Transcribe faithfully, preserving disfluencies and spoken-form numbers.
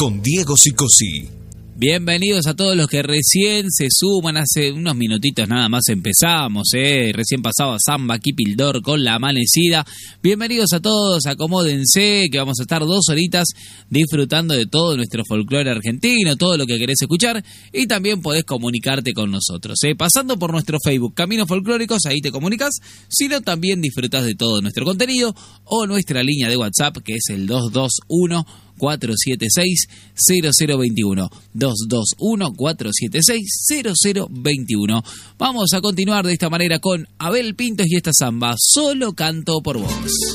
con Diego Sicosí. Bienvenidos a todos los que recién se suman, hace unos minutitos nada más empezamos, ¿eh? Recién pasaba Samba Kipildor con La Amanecida. Bienvenidos a todos, acomódense, que vamos a estar dos horitas disfrutando de todo nuestro folclore argentino, todo lo que querés escuchar, y también podés comunicarte con nosotros, ¿eh? Pasando por nuestro Facebook, Caminos Folclóricos, ahí te comunicas, sino también disfrutás de todo nuestro contenido, o nuestra línea de WhatsApp, que es el dos dos uno, cuatro siete seis, cero cero dos uno, dos dos uno, cuatro siete seis, cero cero dos uno. Vamos a continuar de esta manera con Abel Pintos y esta samba, Solo canto por vos.